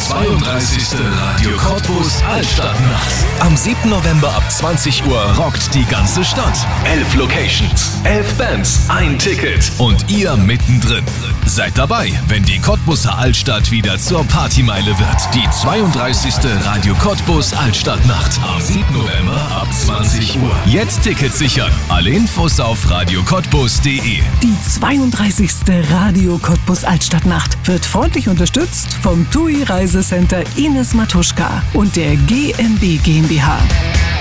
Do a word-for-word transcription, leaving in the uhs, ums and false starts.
zweiunddreißigste Radio Cottbus Altstadtnacht. Am siebten November ab zwanzig Uhr rockt die ganze Stadt. Elf Locations, elf Bands, ein Ticket und ihr mittendrin. Seid dabei, wenn die Cottbuser Altstadt wieder zur Partymeile wird. Die zweiunddreißigste Radio Cottbus Altstadtnacht am siebten November ab zwanzig Uhr. Jetzt Tickets sichern. Alle Infos auf radio cottbus punkt de. Die zweiunddreißigste Radio Cottbus Altstadtnacht wird freundlich unterstützt vom T U I Reisecenter Ines Matuschka und der G M B GmbH.